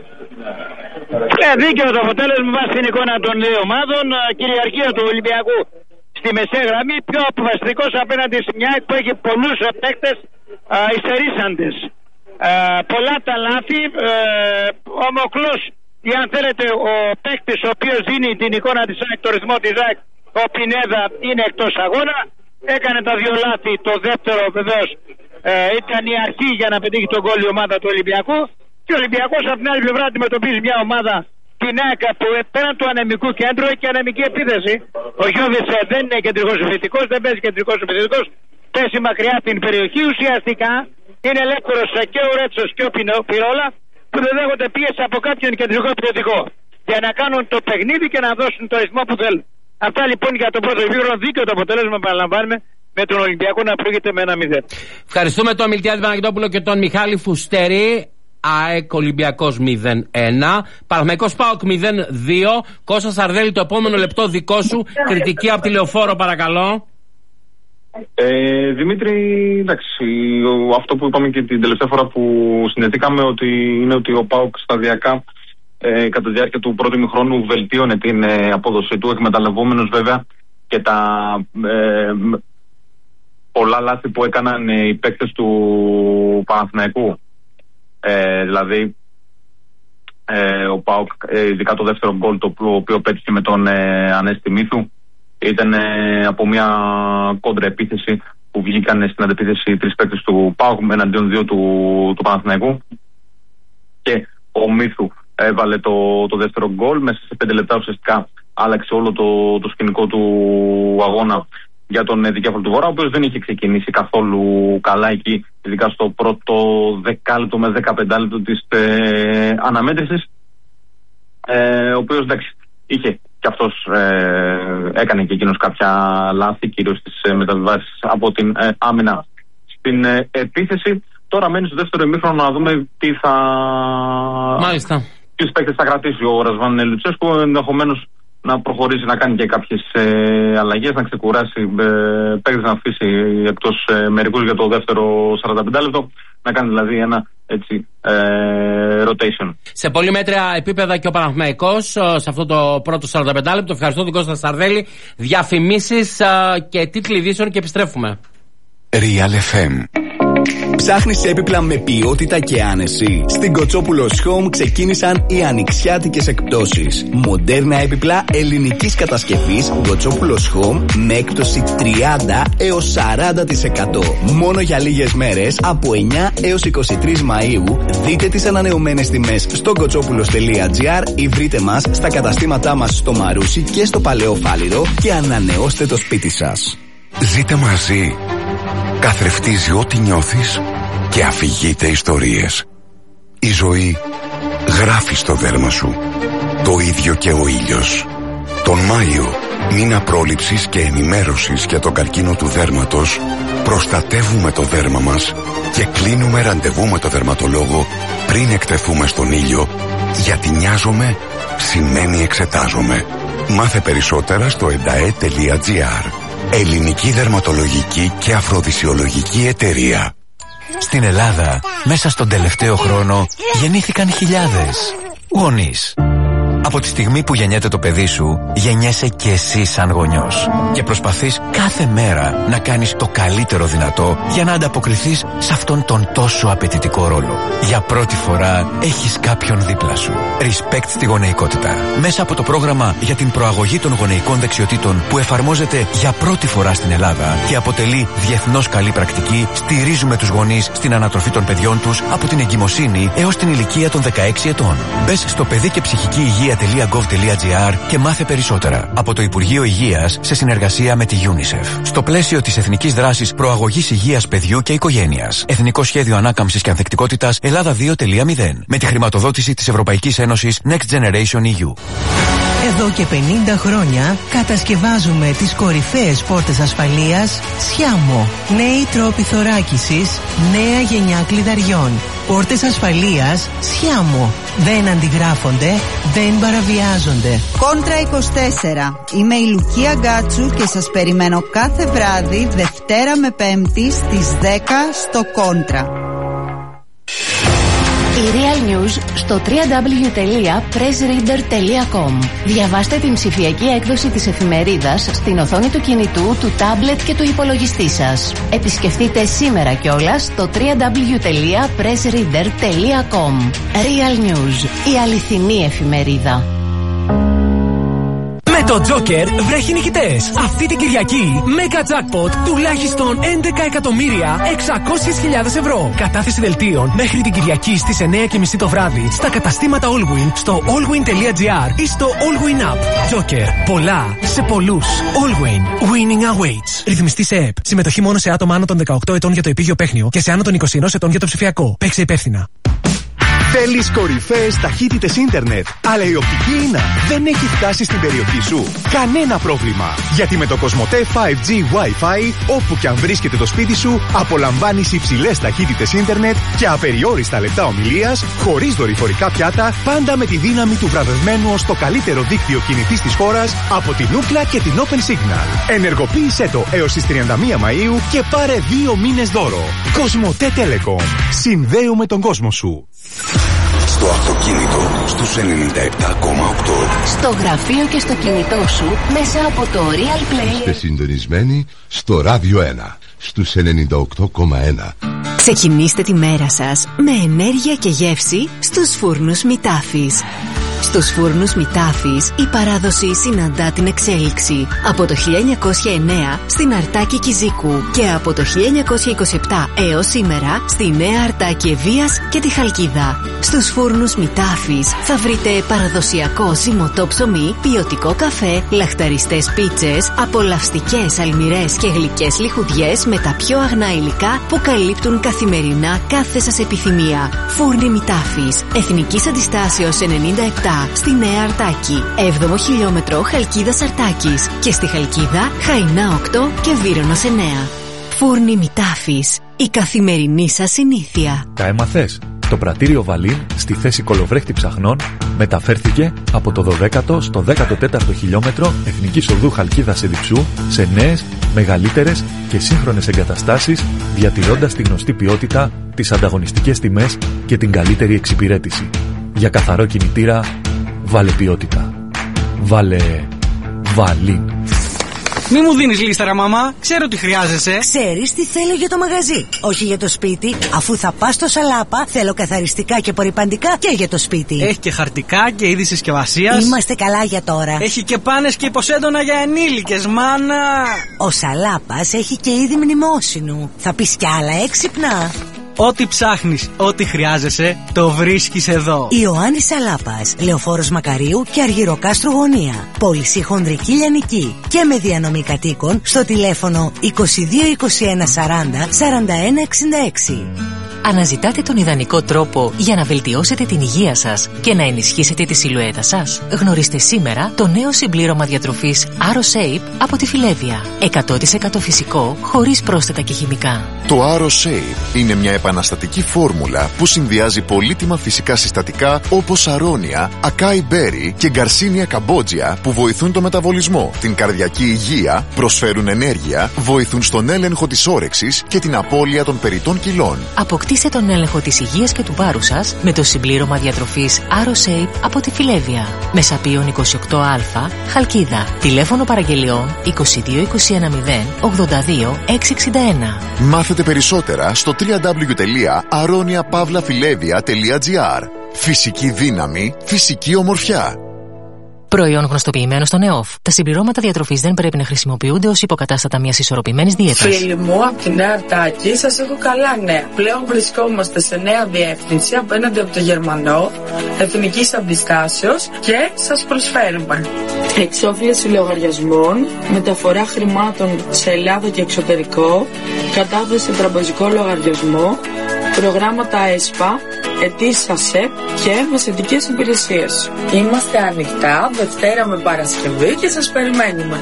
Δίκαιο το αποτέλεσμα βάσει την εικόνα των δύο ομάδων. Κυριαρχία του Ολυμπιακού στη μεσαία γραμμή, πιο αποφασιστικός απέναντι στη μια που έχει πολλούς παίκτες υστερήσαντες. Πολλά τα λάθη, ο Μοκλός ή αν θέλετε ο παίκτης ο οποίος δίνει την εικόνα της ΑΕΚ, το ρυθμό της ΑΕΚ, ο Πινέδα είναι εκτός αγώνα. Έκανε τα 2 λάθη, το δεύτερο βεβαίως ήταν η αρχή για να πετύχει τον γκολ η ομάδα του Ολυμπιακού. Και ο Ολυμπιακός από την άλλη πλευρά αντιμετωπίζει μια ομάδα, την ΑΕΚ, που πέραν του ανεμικού κέντρου έχει και ανεμική επίθεση. Ο Γιώβιτς δεν είναι κεντρικός επιθετικός, δεν παίζει κεντρικός επιθετικός. πέσει μακριά από την περιοχή. Ουσιαστικά είναι ελεύθερος και ο Ρέτσος και ο Πυρόλα, που δεν δέχονται πίεση από κάποιον κεντρικό επιθετικό για να κάνουν το παιχνίδι και να δώσουν το ρυθμό που θέλουν. Αυτά λοιπόν για το πρώτο ημίχρονο. Δίκαιο το αποτέλεσμα, παραλαμβάνουμε, με τον Ολυμπιακό να προηγείται με 1-0. Ευχαριστούμε τον Μιλτιάδη Παναγιτόπουλο και τον Μιχάλη Φουστέρη. ΑΕΚ Ολυμπιακός 0-1, Παναθηναϊκός ΠΑΟΚ 0-2. Κώστα Σαρδέλη, το επόμενο λεπτό δικό σου. Κριτική από τη Λεωφόρο, παρακαλώ. Δημήτρη, εντάξει, αυτό που είπαμε και την τελευταία φορά που συνδεθήκαμε, ότι είναι ότι ο ΠΑΟΚ σταδιακά κατά τη διάρκεια του πρώτου ημιχρόνου βελτίωνε την απόδοση του, εκμεταλλευόμενος βέβαια και τα πολλά λάθη που έκαναν οι παίκτες του Παναθηναϊκού. Δηλαδή ο ΠΑΟΚ, ειδικά το δεύτερο γκολ, το οποίο πέτυχε με τον Ανέστη Μύθου, ήταν από μια κόντρα επίθεση που βγήκαν στην αντεπίθεση τρεις παίκτες του ΠΑΟΚ εναντίον δύο του Παναθηναϊκού, και ο Μύθου έβαλε το δεύτερο γκολ. Μέσα σε 5 λεπτά ουσιαστικά άλλαξε όλο το σκηνικό του αγώνα για τον δικέφαλο του Βορρά, ο οποίος δεν είχε ξεκινήσει καθόλου καλά εκεί, ειδικά στο πρώτο 10 λεπτό με 15 λεπτό της αναμέτρησης, ο οποίος εντάξει είχε και αυτός έκανε και εκείνος κάποια λάθη, κυρίως στις μεταβιβάσεις από την άμυνα στην επίθεση. Τώρα μένει στο δεύτερο ημίχρονο να δούμε τι θα... Μάλιστα. Ποιους παίκτες θα κρατήσει ο Ρασβάν Λουτσέσκου, ενδεχομένως να προχωρήσει να κάνει και κάποιες αλλαγές, να ξεκουράσει παίκτες, να αφήσει εκτός μερικούς για το δεύτερο 45 λεπτό, να κάνει δηλαδή ένα έτσι rotation. Σε πολύ μέτρια επίπεδα και ο Παναθηναϊκός σε αυτό το πρώτο 45 λεπτό. Ευχαριστώ τον Κώστα Σαρδέλη. Διαφημίσεις και τίτλοι ειδήσεων και επιστρέφουμε. Real FM. Ψάχνεις έπιπλα με ποιότητα και άνεση? Στην Κοτσόπουλος Home ξεκίνησαν οι ανοιξιάτικες εκπτώσεις. Μοντέρνα έπιπλα ελληνικής κατασκευής Κοτσόπουλος Home με έκπτωση 30 έως 40%. Μόνο για λίγες μέρες από 9 έως 23 Μαΐου. Δείτε τις ανανεωμένες τιμές στο κοτσόπουλος.gr ή βρείτε μας στα καταστήματά μας στο Μαρούσι και στο Παλαιό Φάληρο και ανανεώστε το σπίτι σας. Ζείτε μαζί. Καθρεφτίζει ό,τι νιώθεις και αφηγείται ιστορίες. Η ζωή γράφει στο δέρμα σου. Το ίδιο και ο ήλιος. Τον Μάιο, μήνα πρόληψης και ενημέρωσης για τον καρκίνο του δέρματος, προστατεύουμε το δέρμα μας και κλείνουμε ραντεβού με το δερματολόγο πριν εκτεθούμε στον ήλιο, γιατί νοιάζομαι σημαίνει εξετάζομαι. Μάθε περισσότερα στο endae.gr. Ελληνική Δερματολογική και Αφροδισιολογική Εταιρεία. Στην Ελλάδα, μέσα στον τελευταίο χρόνο, γεννήθηκαν χιλιάδες γονείς. Από τη στιγμή που γεννιέται το παιδί σου, γεννιέσαι και εσύ σαν γονιός. Και προσπαθείς κάθε μέρα να κάνεις το καλύτερο δυνατό για να ανταποκριθείς σε αυτόν τον τόσο απαιτητικό ρόλο. Για πρώτη φορά έχεις κάποιον δίπλα σου. Respect στη γονεϊκότητα. Μέσα από το πρόγραμμα για την προαγωγή των γονεϊκών δεξιοτήτων που εφαρμόζεται για πρώτη φορά στην Ελλάδα και αποτελεί διεθνώς καλή πρακτική, στηρίζουμε τους γονείς στην ανατροφή των παιδιών τους από την εγκυμοσύνη έως την ηλικία των 16 ετών. Μπες στο παιδί και ψυχική υγεία.gov.gr και μάθε περισσότερα. Από το Υπουργείο Υγείας σε συνεργασία με τη UNICEF. Στο πλαίσιο της Εθνικής Δράσης Προαγωγής Υγείας Παιδιού και Οικογένειας. Εθνικό Σχέδιο Ανάκαμψης και Ανθεκτικότητας Ελλάδα 2.0. Με τη χρηματοδότηση της Ευρωπαϊκής Ένωσης Next Generation EU. Εδώ και 50 χρόνια κατασκευάζουμε τις κορυφαίες πόρτες ασφαλείας Σιάμο. Νέοι τρόποι θωράκισης, νέα γενιά κλειδαριών. Πόρτες ασφαλείας Σιάμο. Δεν αντιγράφονται, δεν παραβιάζονται. Κόντρα 24. Είμαι η Λουκία Γκάτσου και σας περιμένω κάθε βράδυ Δευτέρα με Πέμπτη στις 10 στο Κόντρα. Η Real News στο www.pressreader.com. Διαβάστε την ψηφιακή έκδοση της εφημερίδας στην οθόνη του κινητού, του τάμπλετ και του υπολογιστή σας. Επισκεφτείτε σήμερα κιόλας το www.pressreader.com. Real News, η αληθινή εφημερίδα. Με Το Joker βρέχει νικητές. Αυτή την Κυριακή, Mega Jackpot τουλάχιστον 11.600.000 ευρώ. Κατάθεση δελτίων μέχρι την Κυριακή στις 9:30 το βράδυ στα καταστήματα Allwyn, στο allwyn.gr ή στο Allwyn App. Joker. Πολλά σε πολλούς. Allwyn. Winning awaits. Ρυθμιστή σε ΕΕΠ. Συμμετοχή μόνο σε άτομα άνω των 18 ετών για το επίγειο παίχνιο και σε άνω των 21 ετών για το ψηφιακό. Παίξε υπεύθυνα. Θέλεις κορυφαίες ταχύτητες ίντερνετ, αλλά η οπτική ίνα δεν έχει φτάσει στην περιοχή σου? Κανένα πρόβλημα, γιατί με το Cosmote 5G Wi-Fi, όπου και αν βρίσκεται το σπίτι σου, απολαμβάνεις υψηλές ταχύτητες ίντερνετ και απεριόριστα λεπτά ομιλίας, χωρίς δορυφορικά πιάτα, πάντα με τη δύναμη του βραβευμένου ως το καλύτερο δίκτυο κινητής της χώρας από την Ookla και την Open Signal. Ενεργοποίησέ το έως τις 31 Μαΐου και πάρε 2 μήνες δώρο. Cosmote Telecom. Συνδέουμε τον κόσμο σου. Στο αυτοκίνητο στους 97,8. Στο γραφείο και στο κινητό σου μέσα από το Real Play. Είστε συντονισμένοι στο Ράδιο 1 στους 98,1. Ξεκινήστε τη μέρα σας με ενέργεια και γεύση στους φούρνους Μητάφης. Στους φούρνους Μητάφης η παράδοση συναντά την εξέλιξη. Από το 1909 στην Αρτάκη Κιζίκου και από το 1927 έως σήμερα στη Νέα Αρτάκη Ευβοίας και τη Χαλκίδα. Στους φούρνους Μητάφης θα βρείτε παραδοσιακό ζυμωτό ψωμί, ποιοτικό καφέ, λαχταριστές πίτσες, απολαυστικές αλμυρές και γλυκές λιχουδιές με τα πιο αγνά υλικά που καλύπτουν καθημερινά κάθε σας επιθυμία. Φούρνοι Μητάφης, Εθνικής Αντιστάσεως 97 στη Νέα Αρτάκη, 7ο χιλιόμετρο Χαλκίδας Αρτάκης και στη Χαλκίδα Χαϊνά 8 και Βύρωνος 9. Φούρνοι Μητάφης, η καθημερινή σας συνήθεια. Τα έμαθες? Το πρατήριο Βαλίν στη θέση κολοβρέχτη ψαχνών μεταφέρθηκε από το 12ο στο 14ο χιλιόμετρο Εθνικής Οδού Χαλκίδας Εδιψού σε νέες, μεγαλύτερες και σύγχρονες εγκαταστάσεις, διατηρώντας τη γνωστή ποιότητα, τις ανταγωνιστικές τιμές και την καλύτερη εξυπηρέτηση. Για καθαρό κινητήρα, βάλε ποιότητα. Βάλε Βαλίν. Μη μου δίνεις λίστα, ρε μαμά. Ξέρω τι χρειάζεσαι. Ξέρεις τι θέλω για το μαγαζί, όχι για το σπίτι. Αφού θα πας στο Σαλάπα, θέλω καθαριστικά και απορρυπαντικά και για το σπίτι. Έχει και χαρτικά και είδη συσκευασίας. Είμαστε καλά για τώρα. Έχει και πάνες και υποσέντονα για ενήλικες, μάνα. Ο Σαλάπας έχει και είδη μνημόσυνου. Θα πεις κι άλλα έξυπνα. Ό,τι ψάχνεις, ό,τι χρειάζεσαι, το βρίσκεις εδώ. Ιωάννης Σαλάπας, Λεωφόρος Μακαρίου και Αργυροκάστρου Γωνία. Πώληση χονδρική λιανική και με διανομή κατοίκων στο τηλέφωνο 22 21 40 41 66. Αναζητάτε τον ιδανικό τρόπο για να βελτιώσετε την υγεία σας και να ενισχύσετε τη σιλουέτα σας? Γνωρίστε σήμερα το νέο συμπλήρωμα διατροφής AroShape από τη Φιλέβια. 100% φυσικό, χωρίς πρόσθετα και χημικά. Το AroShape είναι μια επαναστατική φόρμουλα που συνδυάζει πολύτιμα φυσικά συστατικά όπως αρώνια, ακάι μπέρι και γκαρσίνια καμπότζια που βοηθούν το μεταβολισμό, την καρδιακή υγεία, προσφέρουν ενέργεια, βοηθούν στον έλεγχο της όρεξης και την απώλεια των περιττών κιλών. Αποκτήστε τον έλεγχο της υγείας και του βάρους σας με το συμπλήρωμα διατροφής AroShape από τη Φιλέβια. Μεσαπίων 28α, Χαλκίδα. Τηλέφωνο παραγγελιών 22 21 0 82 661. Μάθετε περισσότερα στο www.aroniapavlafilevia.gr. Φυσική δύναμη, φυσική ομορφιά. Προϊόν γνωστοποιημένο στο ΕΟΦ. Τα συμπληρώματα διατροφής δεν πρέπει να χρησιμοποιούνται ως υποκατάστατα μιας ισορροπημένης δίαιτας. Φίλοι μου, από τη Νέα Αρτάκη σας έχω καλά νέα. Πλέον βρισκόμαστε σε νέα διεύθυνση απέναντι από το Γερμανό, Εθνικής Αντιστάσεως και σας προσφέρουμε εξόφληση λογαριασμών, μεταφορά χρημάτων σε Ελλάδα και εξωτερικό, κατάθεση σε τραπεζικό λογαριασμό, προγράμματα ΕΣΠΑ, ετήσια ΑΣΕΠ και μεσαιτικές υπηρεσίες. Είμαστε ανοιχτά Δευτέρα με Παρασκευή και σας περιμένουμε.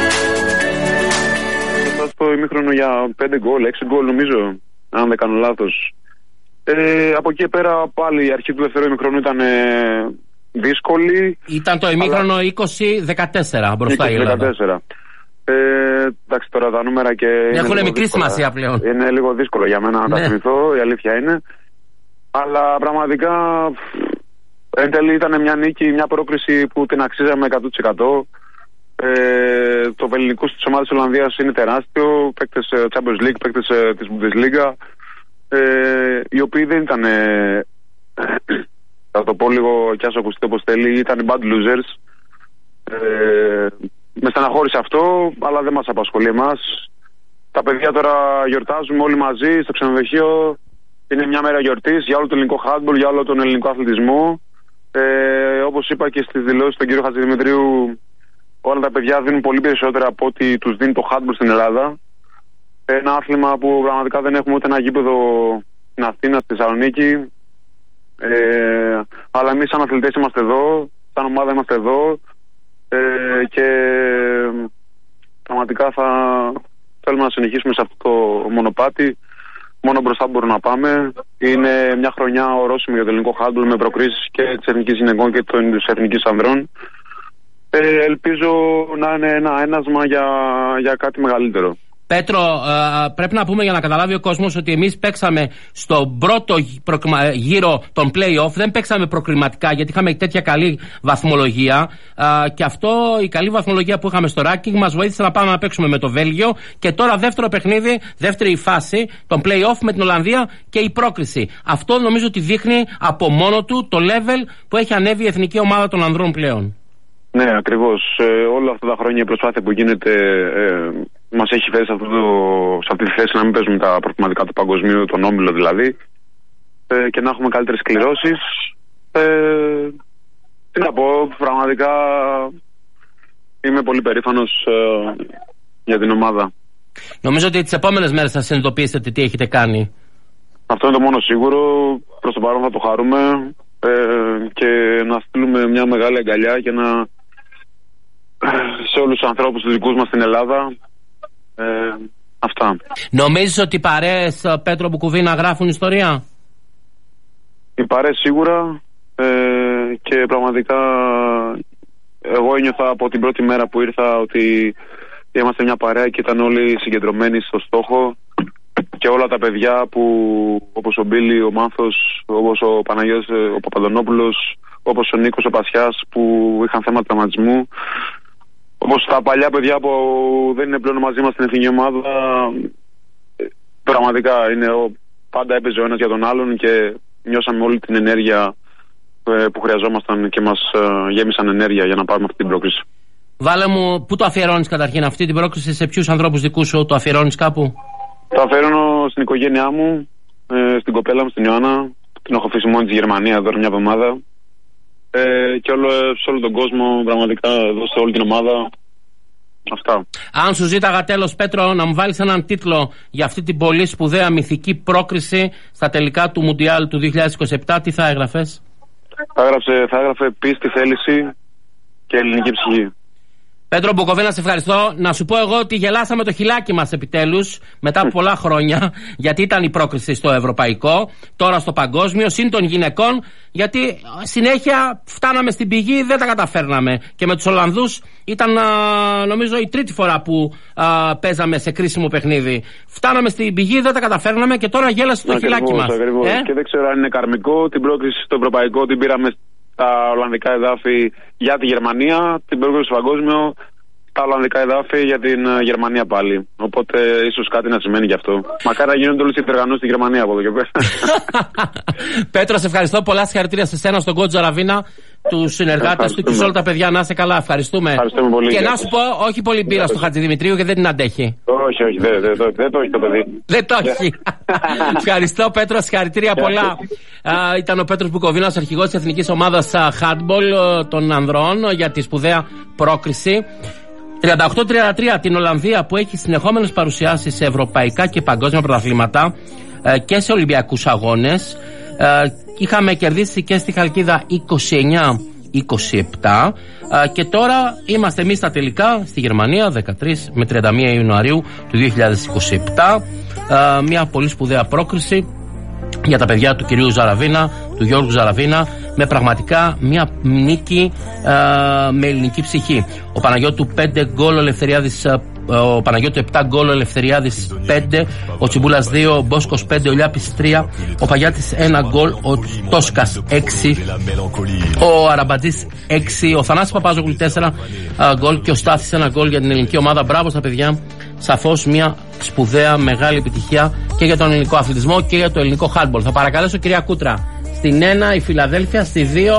Στο ημίχρονο για 5 γκολ, 6 γκολ νομίζω, αν δεν κάνω λάθος. Από εκεί πέρα πάλι η αρχή του δεύτερου ημίχρονου ήταν δύσκολη. Ήταν το ημίχρονο 20-14 μπροστά η Ελλάδα. 20-14. Εντάξει, τώρα τα νούμερα και έχουν μικρή σημασία πλέον. Είναι λίγο δύσκολο για μένα να τα θυμηθώ, η αλήθεια είναι. Αλλά πραγματικά εν τέλει ήταν μια νίκη, μια πρόκριση που την αξίζαμε 100%. Το ελληνικό της ομάδας της Ολλανδίας είναι τεράστιο. Παίκτες Champions League, παίκτες της Bundesliga, οι οποίοι δεν ήταν, θα το πω λίγο κι ας ακουστείτε όπως θέλει, ήταν bad losers. Με στεναχώρησε αυτό, αλλά δεν μας απασχολεί εμάς. Τα παιδιά τώρα γιορτάζουμε όλοι μαζί στο ξενοδοχείο. Είναι μια μέρα γιορτής για όλο το ελληνικό handball, για όλο τον ελληνικό αθλητισμό. Όπως είπα και στις δηλώσεις του κύριο Χατζηδημητρίου, όλα τα παιδιά δίνουν πολύ περισσότερα από ό,τι τους δίνει το handball στην Ελλάδα. Ένα άθλημα που πραγματικά δεν έχουμε ούτε ένα γήπεδο στην Αθήνα, στη Θεσσαλονίκη. Αλλά εμείς σαν αθλητές είμαστε εδώ, σαν ομάδα είμαστε εδώ. Και πραγματικά θα θέλουμε να συνεχίσουμε σε αυτό το μονοπάτι. Μόνο μπροστά μπορούμε να πάμε. Είναι μια χρονιά ορόσημη για το ελληνικό handball με προκρίσεις και της εθνικής γυναικών και της εθνικής ανδρών. Ελπίζω να είναι ένα ένασμα για κάτι μεγαλύτερο. Πέτρο, πρέπει να πούμε για να καταλάβει ο κόσμος ότι εμείς παίξαμε στον πρώτο γύρο των play-off, δεν παίξαμε προκριματικά γιατί είχαμε τέτοια καλή βαθμολογία και αυτό, η καλή βαθμολογία που είχαμε στο ranking μας βοήθησε να πάμε να παίξουμε με το Βέλγιο και τώρα δεύτερο παιχνίδι, δεύτερη φάση των play-off με την Ολλανδία και η πρόκριση. Αυτό νομίζω ότι δείχνει από μόνο του το level που έχει ανέβει η εθνική ομάδα των ανδρών πλέον. Ναι, ακριβώς. Όλα αυτά τα χρόνια η προσπάθεια που γίνεται μας έχει φέρει σε αυτή τη θέση να μην παίζουμε τα προκριματικά του παγκοσμίου, τον όμιλο δηλαδή, και να έχουμε καλύτερες κληρώσεις. Τι να πω, πραγματικά είμαι πολύ περήφανος για την ομάδα. Νομίζω ότι τις επόμενες μέρες θα συνειδητοποιήσετε τι έχετε κάνει. Αυτό είναι το μόνο σίγουρο. Προς το παρόν θα το χαρούμε και να στείλουμε μια μεγάλη αγκαλιά και σε όλους τους ανθρώπους τους δικούς μας στην Ελλάδα. Αυτά. Νομίζεις ότι οι παρέες, Πέτρο Μπουκουβίνα, γράφουν ιστορία? Οι παρέες σίγουρα και πραγματικά εγώ ένιωθα από την πρώτη μέρα που ήρθα ότι είμαστε μια παρέα και ήταν όλοι συγκεντρωμένοι στο στόχο και όλα τα παιδιά που όπως ο Μπίλη, ο Μάνθος, όπως ο Παναγιώτης, ο Παπαντονόπουλος, όπως ο Νίκος ο Πασιάς που είχαν θέμα τραυματισμού, όπως τα παλιά παιδιά που δεν είναι πλέον μαζί μας στην εθνική ομάδα, πραγματικά πάντα έπαιζε ο ένας για τον άλλον και νιώσαμε όλη την ενέργεια που χρειαζόμασταν και μας γέμισαν ενέργεια για να πάρουμε αυτή την πρόκριση. Βάλε μου, πού το αφιερώνεις καταρχήν αυτή την πρόκριση, σε ποιους ανθρώπους δικούς σου το αφιερώνεις κάπου? Το αφιερώνω στην οικογένειά μου, στην κοπέλα μου, στην Ιωάννα, την έχω αφήσει μόνη της Γερμανία εδώ μια εβδομάδα. Και σε όλο τον κόσμο, πραγματικά εδώ σε όλη την ομάδα. Αυτά. Αν σου ζήταγα τέλος, Πέτρο, να μου βάλεις έναν τίτλο για αυτή την πολύ σπουδαία μυθική πρόκριση στα τελικά του Μουντιάλ του 2027, τι θα έγραφες? Θα έγραφε πίστη, θέληση και ελληνική ψυχή. Πέτρο Μπουκοβίνα, σε ευχαριστώ. Να σου πω εγώ ότι γελάσαμε το χιλάκι μας επιτέλους μετά από πολλά χρόνια, γιατί ήταν η πρόκριση στο ευρωπαϊκό, τώρα στο παγκόσμιο, συν των γυναικών, γιατί συνέχεια φτάναμε στην πηγή, δεν τα καταφέρναμε. Και με τους Ολλανδούς ήταν νομίζω η τρίτη φορά που παίζαμε σε κρίσιμο παιχνίδι. Φτάναμε στην πηγή, δεν τα καταφέρναμε και τώρα γέλασε το χιλάκι μας. Και δεν ξέρω αν είναι καρμικό, την πρόκριση στο ευρωπαϊκό την πήραμε τα Ολλανδικά εδάφη για τη Γερμανία, την πρόκριση στο παγκόσμιο τα Ολλανδικά εδάφη για την Γερμανία πάλι. Οπότε ίσως κάτι να σημαίνει γι' αυτό. Μακάρι να γίνονται όλες οι διοργανώσεις στη Γερμανία από εδώ και πέρα. Πέτρο, σε ευχαριστώ. Πολλά συγχαρητήρια σε σένα, στον Κότζο Ραβίνα, τους συνεργάτες του και σε όλα τα παιδιά. Να είσαι καλά. Ευχαριστούμε. Πολύ, και να σου πω, όχι πολύ μπύρα στο Χατζηδημητρίου και δεν την αντέχει. Όχι, δεν το έχει το παιδί. Δεν το έχει. Ευχαριστώ, Πέτρο, συγχαρητήρια πολλά. Ήταν ο Πέτρος Μπουκοβίνας, αρχηγός της εθνικής ομάδας handball των ανδρών για τη σπουδαία πρόκριση. 38-33 την Ολλανδία που έχει συνεχόμενες παρουσιάσεις σε ευρωπαϊκά και παγκόσμια πρωταθλήματα και σε Ολυμπιακούς αγώνες. Είχαμε κερδίσει και στη Χαλκίδα 29-27 και τώρα είμαστε εμείς στα τελικά στη Γερμανία 13 με 31 Ιανουαρίου του 2027. Μια πολύ σπουδαία πρόκριση για τα παιδιά του κυρίου Ζαραβίνα, του Γιώργου Ζαραβίνα, με πραγματικά μια νίκη με ελληνική ψυχή. Ο Παναγιώτου 5 γκολ, ο Ελευθεριάδης, ο Παναγιώτου 7 γκολ, ο Ελευθεριάδης 5, ο Τσιμπούλας 2, ο Μπόσκος 5, ο Λιάπης 3, ο Παγιάτης 1 γκολ, ο Τόσκας 6, ο Αραμπατζής 6, ο Θανάσης Παπάζογλου 4 γκολ και ο Στάθης 1 γκολ για την ελληνική ομάδα. Μπράβο στα παιδιά. Σαφώς μια σπουδαία μεγάλη επιτυχία και για τον ελληνικό αθλητισμό και για το ελληνικό handball. Θα παρακαλέσω κυρία Κούτρα, στην 1 η Φιλαδέλφια, στη 2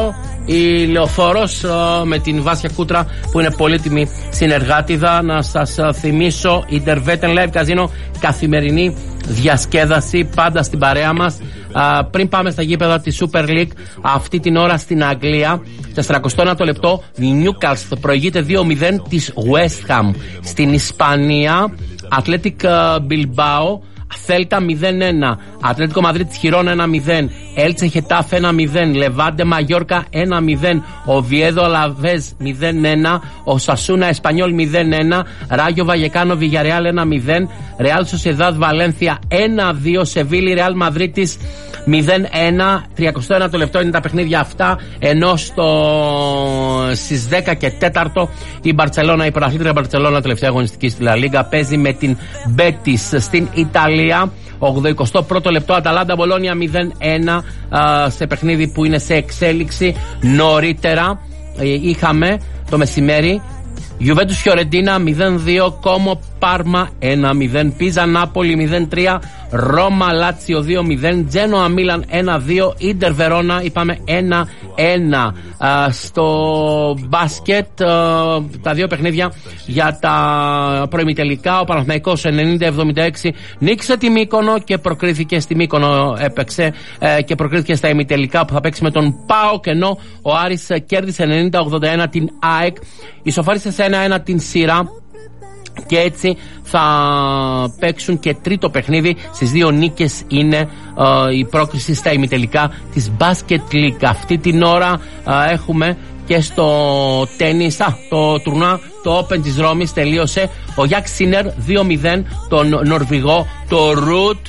η Λεωφόρος με την Βάσια Κούτρα που είναι πολύτιμη συνεργάτιδα. Να σας θυμίσω, Intervet Live Casino, καθημερινή διασκέδαση πάντα στην παρέα μας. Πριν πάμε στα γήπεδα της Super League, αυτή την ώρα στην Αγγλία, 49ο λεπτό, Newcastle προηγείται 2-0 της West Ham. Στην Ισπανία, Athletic Bilbao Θέλτα 0-1, Ατλέτικο Μαδρίτης Χιρόνα 1-0, Έλτσε Χετάφε 1-0, Λεβάντε Μαγιόρκα 1-0, Οβιέδο Αλαβέζ 0-1, Οσασούνα Εσπανιόλ 0-1, Ράγιο Βαγεκάνο Βιγιαρεάλ 1-0, Ρεάλ Σοσιεδάδ Βαλένθια 1-2, Σεβίλη Ρεάλ Μαδρίτης 0-1, 31ο λεπτό είναι τα παιχνίδια αυτά, ενώ στις 10 και 4 η Μπαρτσελώνα, η πρωταθλήτρια Μπαρτσελώνα, τελευταία αγωνιστική στη Λα Λίγκα, παίζει με την Μπέτις στην Ιταλία. 81ο λεπτό, Αταλάντα Μπολόνια 0-1, σε παιχνίδι που είναι σε εξέλιξη. Νωρίτερα είχαμε το μεσημέρι Γιουβέντους Φιωρεντίνα 0-2, Κόμο Πάρμα 1-0, Πίζα Νάπολη 0-3, Ρώμα Λάτσιο 2-0, Τζένοα Μίλαν 1-2, Ίντερ Βερόνα είπαμε 1-1. Στο μπάσκετ τα δύο παιχνίδια για τα προημιτελικά, ο Παναθηναϊκός 90-76 νίκησε τη Μύκονο και προκρίθηκε, στη Μύκονο έπαιξε και προκρίθηκε στα ημιτελικά που θα παίξει με τον ΠΑΟΚ, ενώ ο Άρης κέρδισε 90-81 την ΑΕΚ, ισοφάρισε σε 1-1 την Σύρα. Και έτσι θα παίξουν και τρίτο παιχνίδι. Στις δύο νίκες είναι η πρόκριση στα ημιτελικά της Basket League. Αυτή την ώρα έχουμε και στο τένις το τουρνά, το Open της Ρώμης τελείωσε. Ο Γιάκ Σίνερ 2-0 τον Νορβηγό, το Ρουτ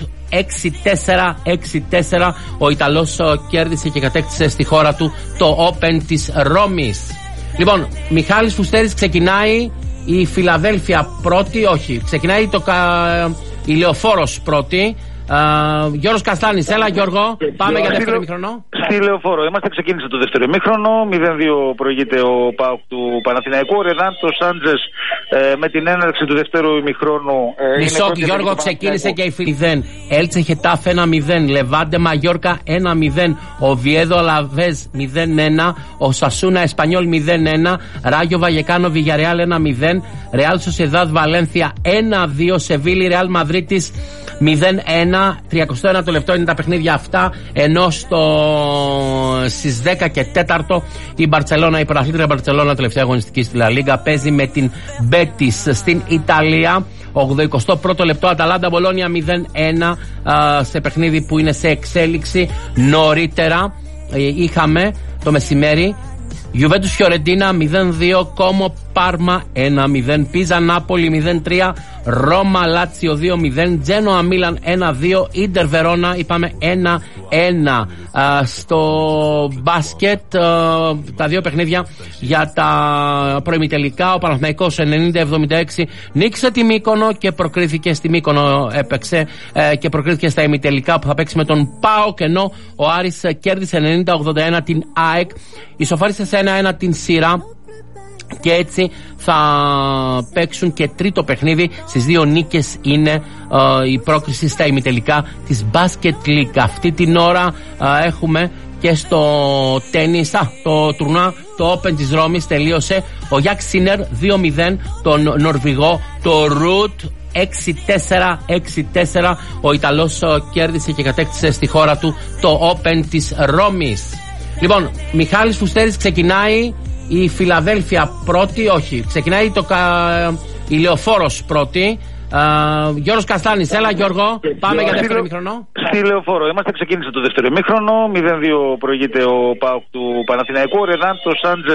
6-4. Ο Ιταλός κέρδισε και κατέκτησε στη χώρα του το Open της Ρώμης. Λοιπόν, Μιχάλης Φουστέρης, ξεκινάει η Φιλαδέλφια πρώτη, όχι, ξεκινάει η Λεωφόρος πρώτη. Γιώργος Καστάνης, έλα Γιώργο, πάμε για δεύτερο ημίχρονο. Στη Λεωφόρο είμαστε, ξεκίνησε το δεύτερο ημίχρονο, 0-2 προηγείται ο ΠΑΟΚ του Παναθηναϊκού. Ρεδάν το Σάντζες με την έναρξη του δεύτερου ημίχρονου. Μισό, Γιώργο, ξεκίνησε και η Φιλιδέν. Έλτσε Χετάφε 1-0, Λεβάντε Μαγιόρκα 1-0, Οβιέδο Αλαβέζ 0-1, Οσασούνα Εσπανιόλ 0-1, Ράγιο Βαγεκάνο Βιγιαρεάλ 1-0, Ρεάλ Σοσιεδάδ Βαλένθια 1-2, Σεβίλη Ρεάλ Μαδρίτης 0-1, 31ο λεπτό είναι τα παιχνίδια αυτά, ενώ στις 10 και 4 η Μπαρτσελώνα, η πρωταθλήτρια Μπαρτσελώνα, τελευταία αγωνιστική στη Λα Λίγκα, παίζει με την Μπέτις στην Ιταλία. 81ο λεπτό, Αταλάντα Μπολόνια 0-1, σε παιχνίδι που είναι σε εξέλιξη. Νωρίτερα είχαμε το μεσημέρι Γιουβέντους Φιωρεντίνα 0-2, Κόμο Πάρμα 1-0, Πίζα Νάπολη 0-3, Ρώμα Λάτσιο 2-0, Τζένοα Μίλαν 1-2, Ίντερ Βερόνα είπαμε 1-1. Στο μπάσκετ τα δύο παιχνίδια για τα προημιτελικά, ο Παναθηναϊκός 90-76 νίκησε τη Μύκονο και προκρίθηκε, στη Μύκονο έπαιξε και προκρίθηκε στα ημιτελικά που θα παίξει με τον ΠΑΟΚ, ενώ ο Άρης κέρδισε 90-81 την ΑΕΚ, ισοφάρισε σε 1-1 την Σύρα. Και έτσι θα παίξουν και τρίτο παιχνίδι. Στις δύο νίκες είναι η πρόκριση στα ημιτελικά της Basket League. Αυτή την ώρα έχουμε και στο τένις το τουρνά, το Open της Ρώμης τελείωσε. Ο Γιάκ Σίνερ 2-0 τον Νορβηγό, το Ρουτ 6-4. Ο Ιταλός κέρδισε και κατέκτησε στη χώρα του το Open της Ρώμης. Λοιπόν, Μιχάλης Φουστέρης, ξεκινάει η Φιλαδέλφια πρώτη, όχι, ξεκινάει η Λεωφόρος πρώτη. Γιώργος Καστάνης, έλα Γιώργο, πάμε για δεύτερο ημίχρονο. Στη Λεωφόρο είμαστε, ξεκίνησε το δεύτερο ημίχρονο, 0-2 προηγείται ο ΠΑΟΚ του Παναθηναϊκού. Ρεδάν το Σάντζες